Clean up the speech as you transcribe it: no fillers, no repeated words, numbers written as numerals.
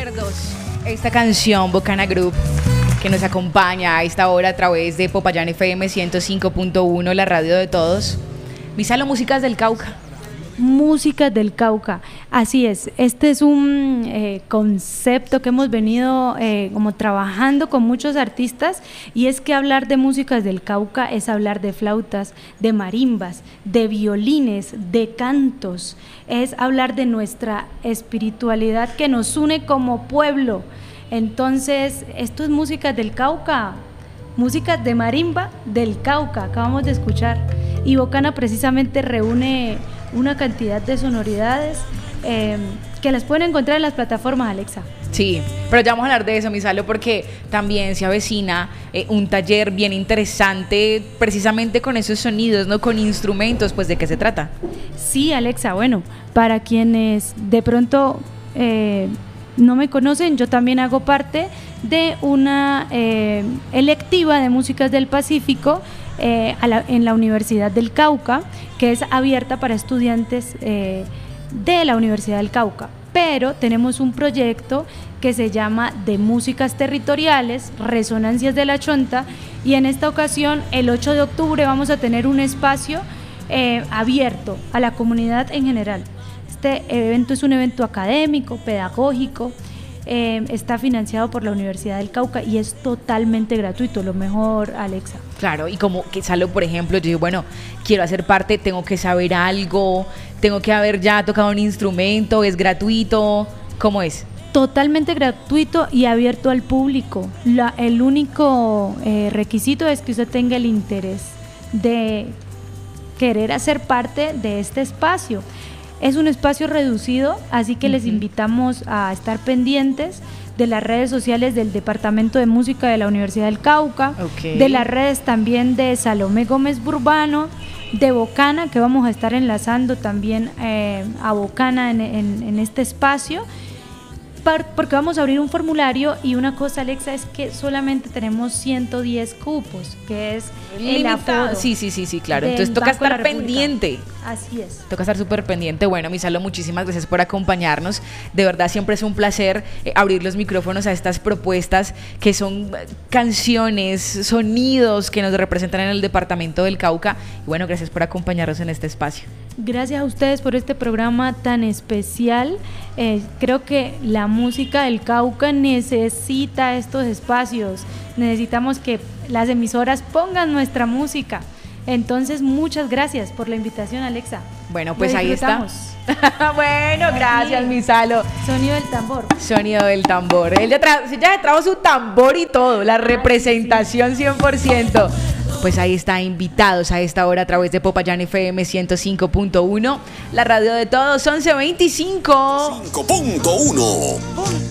Recuerdos. Esta canción, Bocana Group, que nos acompaña a esta hora a través de Popayán FM 105.1, la radio de todos. Misalo, Músicas del Cauca. Músicas del Cauca, así es. Este es un concepto que hemos venido como trabajando con muchos artistas, y es que hablar de músicas del Cauca es hablar de flautas, de marimbas, de violines, de cantos, es hablar de nuestra espiritualidad que nos une como pueblo. Entonces, esto es Músicas del Cauca, músicas de marimba del Cauca, acabamos de escuchar, y Bocana precisamente reúne una cantidad de sonoridades que las pueden encontrar en las plataformas, Alexa. Sí, pero ya vamos a hablar de eso, Misalo, porque también se avecina un taller bien interesante precisamente con esos sonidos, ¿no? Con instrumentos, pues ¿de qué se trata? Sí, Alexa, bueno, para quienes de pronto no me conocen, yo también hago parte de una electiva de músicas del Pacífico en la Universidad del Cauca, que es abierta para estudiantes de la Universidad del Cauca, pero tenemos un proyecto que se llama de músicas territoriales, Resonancias de la Chonta, y en esta ocasión, el 8 de octubre, vamos a tener un espacio abierto a la comunidad en general. Este evento es un evento académico, pedagógico, está financiado por la Universidad del Cauca y es totalmente gratuito, lo mejor, Alexa. Claro, y como que Salo, por ejemplo, yo digo, bueno, quiero hacer parte, tengo que saber algo, tengo que haber ya tocado un instrumento, ¿es gratuito? ¿Cómo es? Totalmente gratuito y abierto al público. El único requisito es que usted tenga el interés de querer hacer parte de este espacio. Es un espacio reducido, así que les invitamos a estar pendientes de las redes sociales del Departamento de Música de la Universidad del Cauca, de las redes también de Salomé Gómez Burbano, de Bocana, que vamos a estar enlazando también a Bocana en este espacio, porque vamos a abrir un formulario, y una cosa, Alexa, es que solamente tenemos 110 cupos, que es el aforo. Sí, claro. Entonces toca estar pendiente. Así es. Toca estar súper pendiente. Bueno, Misalo, muchísimas gracias por acompañarnos. De verdad, siempre es un placer abrir los micrófonos a estas propuestas que son canciones, sonidos que nos representan en el departamento del Cauca. Y bueno, gracias por acompañarnos en este espacio. Gracias a ustedes por este programa tan especial. Creo que la música del Cauca necesita estos espacios. Necesitamos que las emisoras pongan nuestra música. Entonces, muchas gracias por la invitación, Alexa. Bueno, pues ahí está. Bueno, gracias, Misalo. Sonido del tambor. Sonido del tambor. Él ya trajo su tambor y todo, la representación 100%. Pues ahí está, invitados a esta hora a través de Popayán FM 105.1, la radio de todos, 11:25. 5.1.